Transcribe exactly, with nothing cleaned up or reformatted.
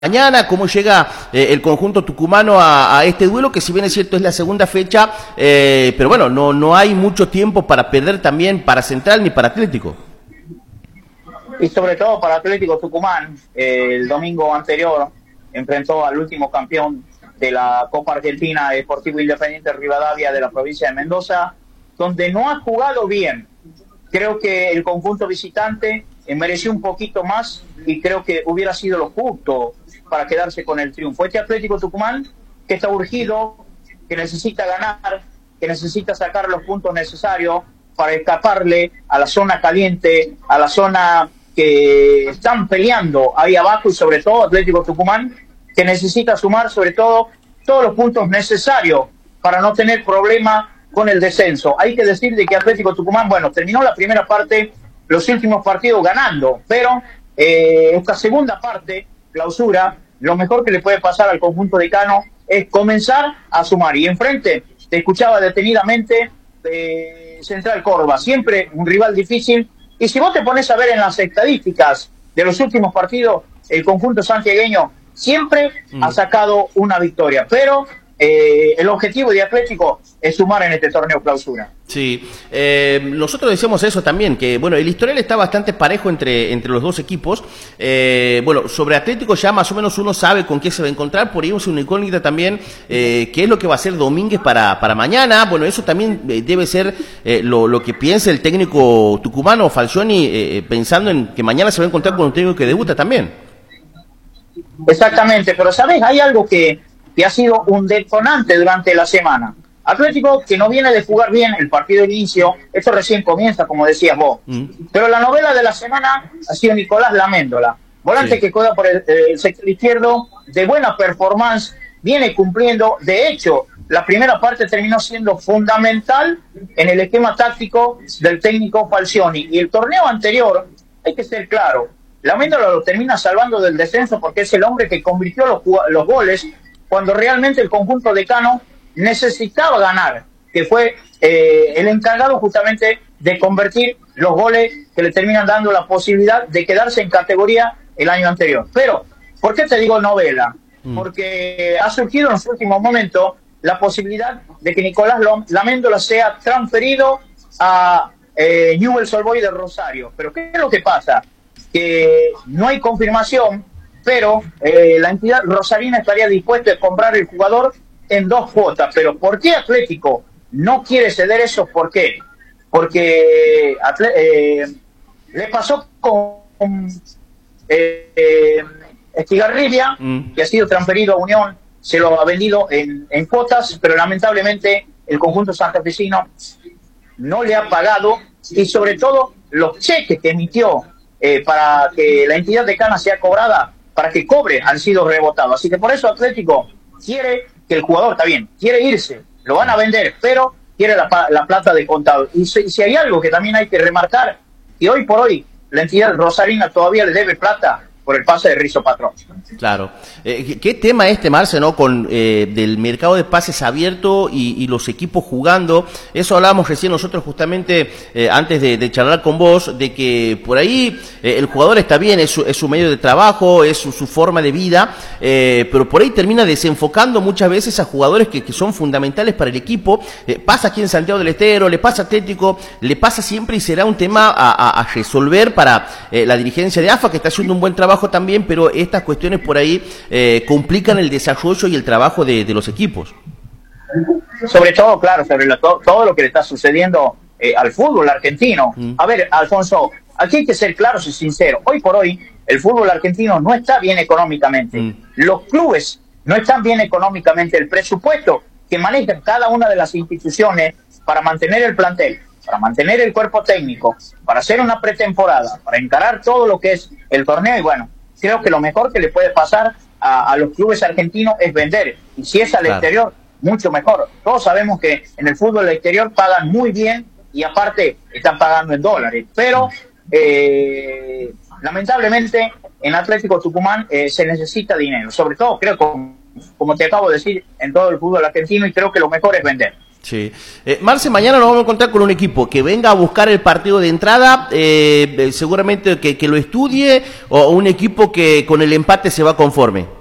Mañana, cómo llega eh, el conjunto tucumano a, a este duelo, que si bien es cierto es la segunda fecha, eh, pero bueno, no, no hay mucho tiempo para perder también para Central ni para Atlético. Y sobre todo para Atlético Tucumán, eh, el domingo anterior enfrentó al último campeón de la Copa Argentina, Deportivo Independiente Rivadavia de la provincia de Mendoza, donde no ha jugado bien. Creo que el conjunto visitante eh, mereció un poquito más y creo que hubiera sido lo justo para quedarse con el triunfo. Este Atlético Tucumán que está urgido, que necesita ganar, que necesita sacar los puntos necesarios para escaparle a la zona caliente, a la zona que están peleando ahí abajo, y sobre todo Atlético Tucumán que necesita sumar sobre todo todos los puntos necesarios para no tener problema con el descenso. Hay que decir de que Atlético Tucumán, bueno, terminó la primera parte, los últimos partidos ganando, pero eh, esta segunda parte, clausura, lo mejor que le puede pasar al conjunto de Cano es comenzar a sumar. Y enfrente, te escuchaba detenidamente, eh, Central Córdoba, siempre un rival difícil. Y si vos te pones a ver en las estadísticas de los últimos partidos, el conjunto santiagueño siempre mm. ha sacado una victoria, pero eh, el objetivo de Atlético es sumar en este torneo clausura. Sí, eh, nosotros decíamos eso también, que bueno, el historial está bastante parejo entre, entre los dos equipos. Eh, bueno, sobre Atlético ya más o menos uno sabe con qué se va a encontrar, por ahí es una incógnita también, eh, qué es lo que va a hacer Domínguez para, para mañana. Bueno, eso también eh, debe ser eh, lo, lo que piensa el técnico tucumano, Falcioni, eh, pensando en que mañana se va a encontrar con un técnico que debuta también. Exactamente, pero ¿sabes? Hay algo que, que ha sido un detonante durante la semana. Atlético que no viene de jugar bien el partido de inicio, esto recién comienza, como decías vos. Mm. Pero la novela de la semana ha sido Nicolás Laméndola, volante sí. que juega por el, el sector izquierdo, de buena performance, viene cumpliendo. De hecho, la primera parte terminó siendo fundamental en el esquema táctico del técnico Falcioni. Y el torneo anterior, hay que ser claro, Laméndola lo termina salvando del descenso porque es el hombre que convirtió los, los goles cuando realmente el conjunto de Cano necesitaba ganar, que fue eh, el encargado justamente de convertir los goles que le terminan dando la posibilidad de quedarse en categoría el año anterior. Pero, ¿por qué te digo novela? Mm. Porque ha surgido en los últimos momentos la posibilidad de que Nicolás Laméndola sea transferido a eh, Newell's Old Boys de Rosario. Pero ¿qué es lo que pasa? Que no hay confirmación, pero eh, la entidad rosarina estaría dispuesta a comprar el jugador en dos cuotas. Pero ¿por qué Atlético no quiere ceder eso? ¿Por qué? Porque eh, le pasó con eh, eh, Estigarribia, mm. que ha sido transferido a Unión, se lo ha vendido en, en cuotas, pero lamentablemente el conjunto santafesino no le ha pagado, y sobre todo los cheques que emitió eh, para que la entidad de Cana sea cobrada, para que cobre, han sido rebotados. Así que por eso Atlético quiere que el jugador, está bien, quiere irse, lo van a vender, pero quiere la, la plata de contado. Y si, si hay algo que también hay que remarcar, que hoy por hoy la entidad rosarina todavía le debe plata por el pase de Rizzo Patrón. Claro. Eh, ¿Qué tema este, Marce, no? Con eh, del mercado de pases abierto y, y los equipos jugando. Eso hablábamos recién nosotros justamente eh, antes de, de charlar con vos, de que por ahí eh, el jugador está bien, es su, es su medio de trabajo, es su, su forma de vida, eh, pero por ahí termina desenfocando muchas veces a jugadores que, que son fundamentales para el equipo. Eh, pasa aquí en Santiago del Estero, le pasa a Atlético, le pasa siempre, y será un tema a, a, a resolver para eh, la dirigencia de A F A, que está haciendo un buen trabajo también, pero estas cuestiones por ahí eh, complican el desarrollo y el trabajo de, de los equipos. Sobre todo, claro, sobre lo, todo, todo lo que le está sucediendo eh, al fútbol argentino. Mm. A ver, Alfonso, aquí hay que ser claros y sinceros. Hoy por hoy, el fútbol argentino no está bien económicamente. Mm. Los clubes no están bien económicamente. El presupuesto que manejan cada una de las instituciones para mantener el plantel, para mantener el cuerpo técnico, para hacer una pretemporada, para encarar todo lo que es el torneo. Y bueno, creo que lo mejor que le puede pasar a, a los clubes argentinos es vender. Y si es al claro. exterior, mucho mejor. Todos sabemos que en el fútbol exterior pagan muy bien y aparte están pagando en dólares. Pero eh, lamentablemente en Atlético Tucumán eh, se necesita dinero. Sobre todo, creo, como, como te acabo de decir, en todo el fútbol argentino, y creo que lo mejor es vender. Sí. Eh, Marce, mañana nos vamos a encontrar con un equipo que venga a buscar el partido de entrada, eh, seguramente que, que lo estudie, o un equipo que con el empate se va conforme.